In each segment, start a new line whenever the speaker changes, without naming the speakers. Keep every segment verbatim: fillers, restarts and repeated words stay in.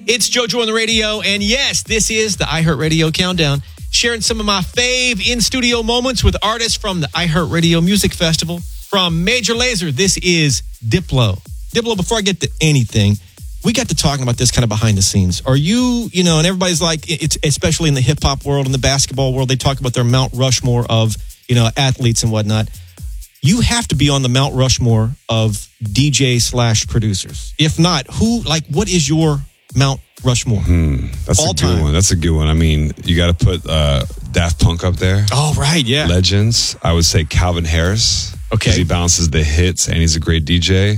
It's JoJo on the radio, and yes, this is the iHeartRadio Countdown, sharing some of my fave in-studio moments with artists from the iHeartRadio Music Festival. From Major Lazer, this is Diplo. Diplo, before I get to anything, we got to talking about this kind of behind the scenes. Are you, you know, and everybody's like, it's especially in the hip-hop world, in the basketball world, they talk about their Mount Rushmore of, you know, athletes and whatnot. You have to be on the Mount Rushmore of D J slash producers. If not, who, like, what is your Mount Rushmore?
Hmm, that's
All
a good
time.
one. That's a good one. I mean, you got to put uh, Daft Punk up there.
Oh, right, yeah.
Legends. I would say Calvin Harris.
Okay.
Because he balances the hits and he's a great D J.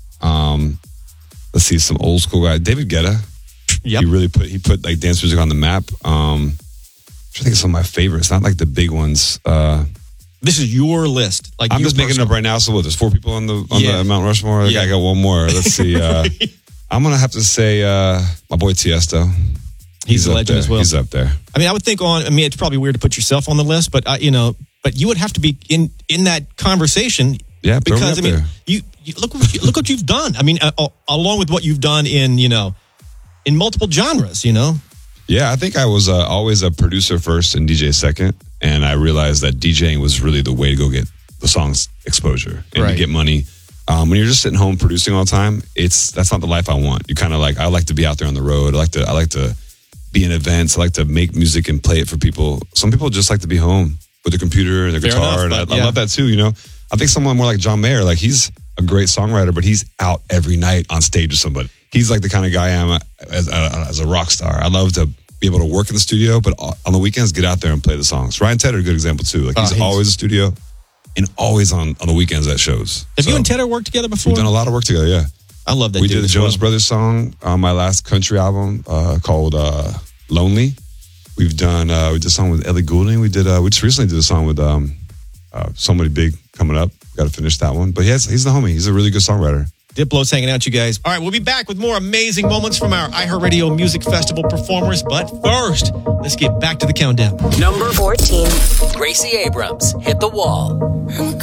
Um, let's see, some old school guy. David Guetta.
Yep.
He really put, he put like dance music on the map. Um, I think it's some of my favorites, not like the big ones. Uh,
This is your list. Like
I'm
your
just making it
personal-
up right now. So what? There's four people on the on
Yeah.
the Mount Rushmore.
Yeah.
I got one more. Let's see. Uh, I'm gonna have to say uh, my boy Tiesto.
He's a
up
legend
there.
as well.
He's up there.
I mean, I would think on, I mean, it's probably weird to put yourself on the list, but, uh, you know, but you would have to be in, in that conversation.
Yeah, throw me
because, I
up
mean,
there.
you, you look, what you, look what you've done. I mean, uh, uh, along with what you've done in, you know, in multiple genres, you know?
Yeah, I think I was uh, always a producer first and D J second, and I realized that DJing was really the way to go get the song's exposure and
Right.
to get money. Um, when you're just sitting home producing all the time, it's that's not the life I want. You kind of like I like to be out there on the road. I like to I like to be in events. I like to make music and play it for people. Some people just like to be home with their computer and their
Fair
guitar,
enough,
and
but
I,
yeah.
I love that too. You know, I think someone more like John Mayer, like he's a great songwriter, but he's out every night on stage with somebody. He's like the kind of guy I am as, as a rock star. I love to be able to work in the studio, but on the weekends, get out there and play the songs. Ryan Tedder, a good example too. Like he's,
Oh, he's-
always in the studio and always on, on the weekends at shows.
Have
So,
you and Tedder worked together before?
We've done a lot of work together, yeah.
I love that
We
dude
did a
as
Jonas
well.
Brothers song on my last country album uh, called uh, Lonely. We've done, uh, we did a song with Ellie Goulding. We did, uh, we just recently did a song with um, uh, somebody big coming up. Got to finish that one. But yeah, he's the homie. He's a really good songwriter.
Diplo's hanging out, you guys. All right, we'll be back with more amazing moments from our iHeartRadio Music Festival performers. But first, let's get back to the countdown.
Number
fourteen.
Gracie Abrams, Hit the Wall.